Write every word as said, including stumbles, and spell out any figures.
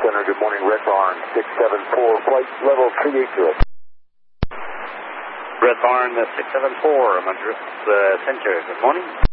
Center, good morning. Red Barn six seven four, flight level three eight zero. Red Barn uh, six seven four, I'm on Drift uh, Center. Good morning.